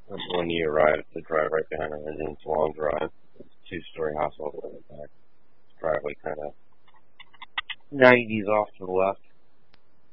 When you arrive, the drive right behind our residence, long drive. It's a two-story house all the way in the back. Driveway kind of 90s off to the left.